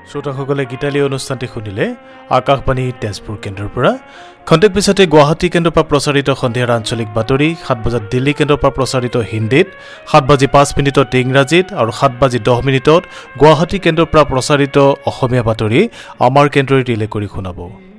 শ্ৰোতাসকলে গীতালী অনুষ্ঠানটি শুনিলে আকাশবাণী তেজপুৰ কেন্দ্ৰৰ পৰা খন্তেক পিছতে গুৱাহাটী কেন্দ্ৰৰ পৰা প্ৰচাৰিত সন্ধিয়াৰ আঞ্চলিক বাতৰি 7 বজাত দিল্লী কেন্দ্ৰৰ পৰা প্ৰচাৰিত হিন্দীত 7:05 ইংৰাজীত আৰু 7:10 গুৱাহাটী কেন্দ্ৰৰ পৰা প্ৰচাৰিত অসমীয়া বাতৰি আমাৰ কেন্দ্ৰই ৰিলে কৰি শুনাব।